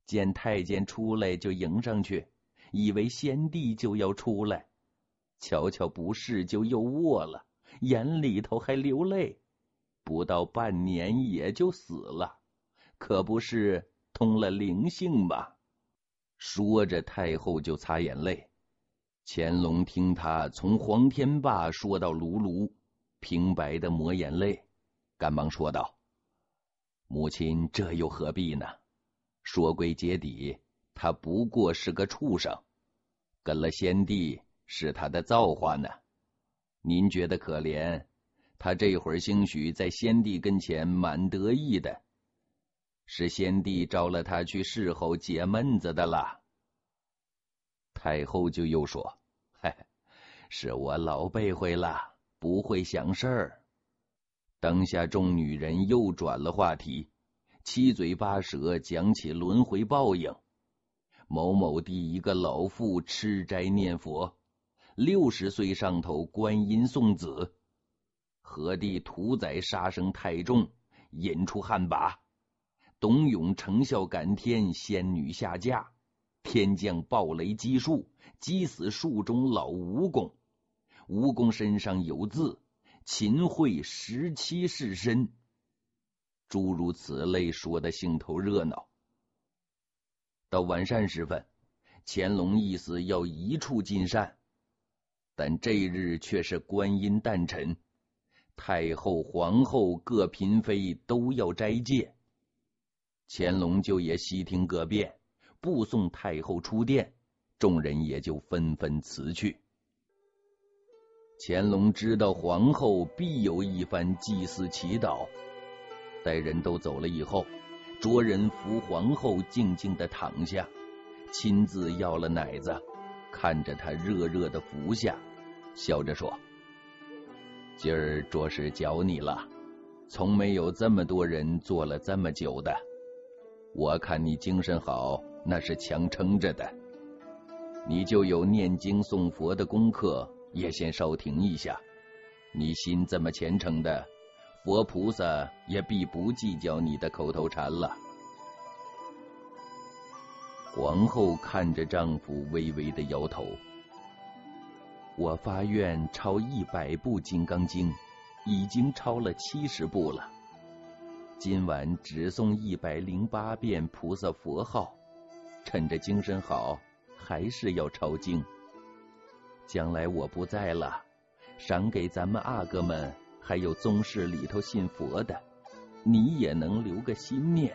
见太监出来就迎上去，以为先帝就要出来，瞧瞧不是就又卧了，眼里头还流泪，不到半年也就死了，可不是通了灵性吗？说着太后就擦眼泪。乾隆听他从黄天霸说到卢卢，平白的抹眼泪，赶忙说道：母亲这又何必呢？说归结底，他不过是个畜生，跟了先帝是他的造化呢。您觉得可怜，他这会儿兴许在先帝跟前蛮得意的，是先帝招了他去侍候解闷子的了。太后就又说：嘿，是我老辈会了，不会想事儿。当下众女人又转了话题，七嘴八舌讲起轮回报应。某某地一个老妇吃斋念佛，60岁上头观音送子，何地屠宰杀生太重，引出旱魃，董永成效感天，仙女下嫁，天降暴雷击树，击死树中老蜈蚣，蜈蚣身上有字，秦桧17世身，诸如此类，说得兴头热闹。到晚膳时分，乾隆意思要一处尽膳，但这日却是观音诞辰，太后、皇后各嫔妃都要斋戒，乾隆就也悉听各遍，不送太后出殿，众人也就纷纷辞去。乾隆知道皇后必有一番祭祀祈祷，待人都走了以后，着人扶皇后静静地躺下，亲自要了奶子，看着她热热的服下，笑着说：今儿着实搅你了，从没有这么多人做了这么久的，我看你精神好，那是强撑着的，你就有念经诵佛的功课，也先稍停一下，你心这么虔诚的，佛菩萨也必不计较你的口头禅了。皇后看着丈夫微微的摇头：我发愿抄100部金刚经，已经抄了70部了，今晚只诵108遍菩萨佛号，趁着精神好，还是要抄经。将来我不在了，赏给咱们阿哥们还有宗室里头信佛的，你也能留个心念。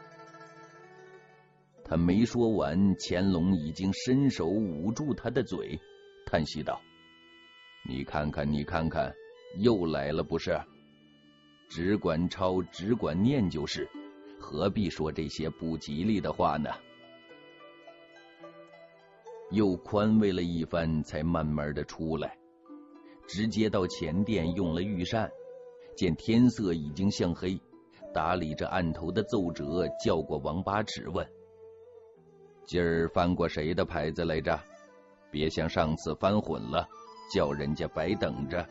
他没说完，乾隆已经伸手捂住他的嘴，叹息道：你看看你看看，又来了不是？只管抄只管念就是，何必说这些不吉利的话呢？又宽慰了一番，才慢慢的出来，直接到前殿用了御膳，见天色已经向黑，打理着案头的奏折，叫过王八尺问：今儿翻过谁的牌子来着？别像上次翻混了，叫人家白等着。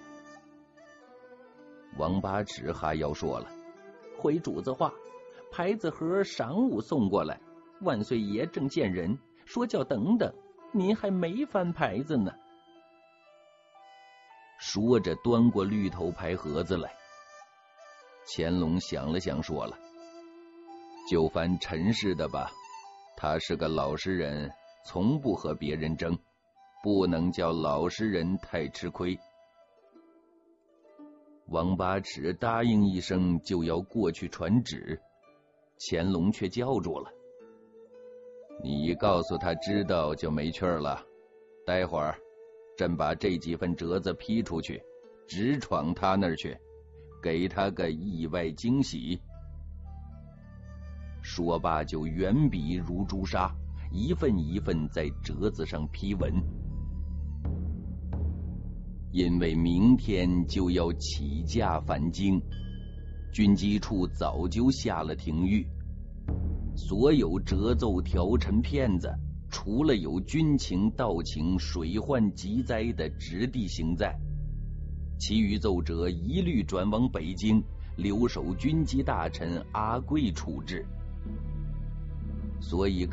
王八尺哈腰说了：回主子话，牌子盒晌午送过来，万岁爷正见人，说叫等等，您还没翻牌子呢。说着端过绿头牌盒子来。乾隆想了想说了：就翻陈氏的吧，他是个老实人，从不和别人争，不能叫老实人太吃亏。王八尺答应一声，就要过去传旨，乾隆却叫住了：你告诉他知道就没趣了，待会儿朕把这几份折子批出去，直闯他那儿去，给他个意外惊喜。说罢就圆笔如朱砂，一份一份在折子上批文。因为明天就要起驾返京，军机处早就下了廷谕，所有折奏条陈片子，除了有军情、道情、水患急灾的直地行在，其余奏折一律转往北京，留守军机大臣阿贵处置。所以